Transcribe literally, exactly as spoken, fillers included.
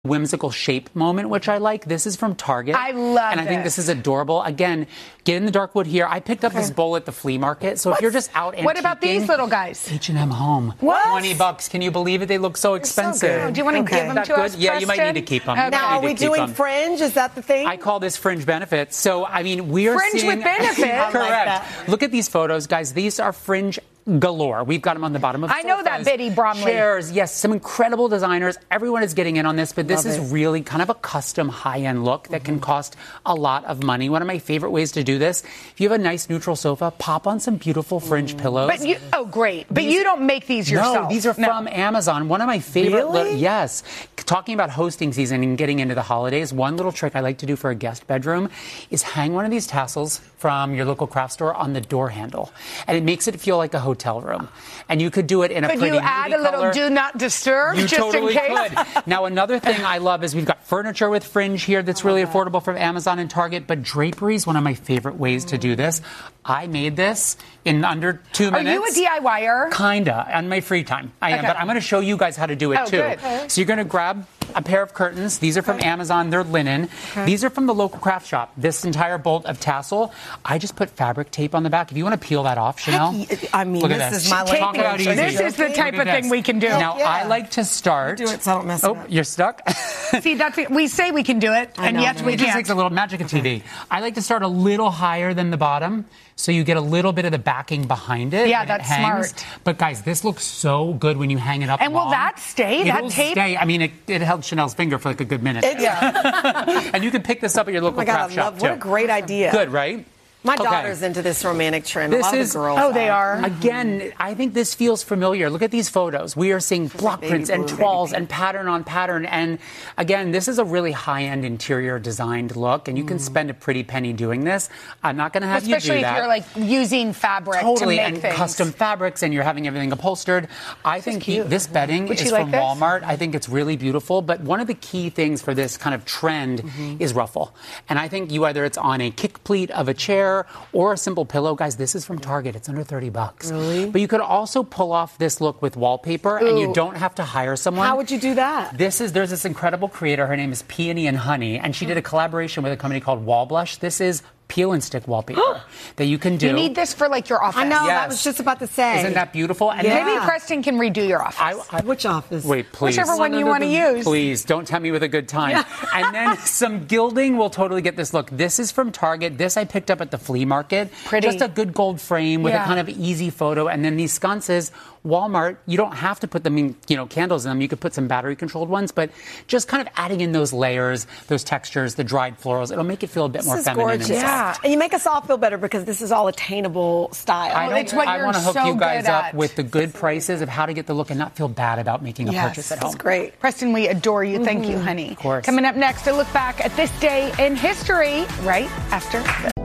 whimsical shape moment, which I like. This is from Target. I love And I think this. this is adorable. Again, get in the dark wood here. I picked up Okay. this bowl at the flea market. So What's, if you're just out antiquing. What about these little guys? H and M Home. What? twenty bucks. Can you believe it? They look so expensive. So good. Do you want to Okay. give them That to good? us, Yeah, you might Preston? need to keep them. Okay. Now, are need we to keep doing them. fringe? Is that the thing? I call this fringe benefits. So, I mean, we are Fringe seeing... with benefits? I like Correct. that. Look at these photos, guys. These are fringe galore. We've got them on the bottom of I know that, sofas, Biddy Bromley. chairs. Yes, some incredible designers. Everyone is getting in on this, but this Love is it. really kind of a custom high-end look that can cost a lot of money. One of my favorite ways to do this, if you have a nice neutral sofa, pop on some beautiful fringe pillows. But you, oh, great. But These- you don't make these yourself. No, these are No. from Amazon. One of my favorite. Really? li- yes. Talking about hosting season and getting into the holidays, one little trick I like to do for a guest bedroom is hang one of these tassels from your local craft store on the door handle. And it makes it feel like a hotel room. And you could do it in a Could pretty you add nudie a little color. do not disturb You just totally in case? could. Now, another thing I love is we've got furniture with fringe here that's really affordable from Amazon and Target, but drapery is one of my favorite ways to do this. I made this in under two Are minutes. you a DIYer? Kinda, on my free time. I am, Okay. but I'm going to show you guys how to do it Oh, too. good. Okay. So you're going to grab a pair of curtains. These are from Amazon. They're linen. These are from the local craft shop. This entire bolt of tassel, I just put fabric tape on the back. If you want to peel that off, Chanel. Heck, I mean, look at this is my Talk language. about easy. This is the Look type Look of at thing this. we can do. Now, Yeah. I like to start. Do it so I don't mess it Oh, up. you're stuck? See, that's it. We say we can do it, I and know, yet man. we It just can't. takes a little magic of T V. I like to start a little higher than the bottom, so you get a little bit of the backing behind it. Yeah, and that's it hangs. smart. But guys, this looks so good when you hang it up. And will long. that stay, that It'll tape? stay. I mean, it, it held Chanel's finger for like a good minute. Yeah. And you can pick this up at your Oh local my God, craft I shop love. What a too. great idea. Good, right? My Okay. daughter's into this romantic trend. This a lot is- of the girls. Oh, they are. Again, I think this feels familiar. Look at these photos. We are seeing block baby prints and blue, baby toiles pink. and pattern on pattern. And again, this is a really high-end interior designed look, and you can spend a pretty penny doing this. I'm not going to have Especially you do if that. you're like using fabric Totally, to make and things. custom fabrics, and you're having everything upholstered. I think cute. this bedding Would is you like from this? Walmart. I think it's really beautiful. But one of the key things for this kind of trend Mm-hmm. is ruffle. And I think you either it's on a kick pleat of a chair or a simple pillow. Guys, this is from Target. It's under thirty bucks. Really? But you could also pull off this look with wallpaper, and you Ooh. don't have to hire someone. How would you do that? This is there's this incredible creator. Her name is Peony and Honey, and she did a collaboration with a company called Wall Blush. This is peel and stick wallpaper that you can do. You need this for like your office. I know. Yes. I was just about to say. Isn't that beautiful? And Yeah. Maybe Preston can redo your office. I, I, Which office? wait, please. Whichever one you want to use. Please don't tell me with a good time. And then some gilding will totally get this look. This is from Target. This I picked up at the flea market. Pretty. Just a good gold frame with Yeah. a kind of easy photo. And then these sconces, Walmart, you don't have to put them in, you know, candles in them. You could put some battery controlled ones, but just kind of adding in those layers, those textures, the dried florals, it'll make it feel a bit more This is feminine. gorgeous. And Yeah. soft. And you make us all feel better because this is all attainable style. I, don't, it's what I you're want to hook so you guys good up at. with the good prices of how to get the look and not feel bad about making a Yes, purchase at home. That's great. Preston, we adore you. Thank you, honey. Of course. Coming up next, a look back at this day in history right after this.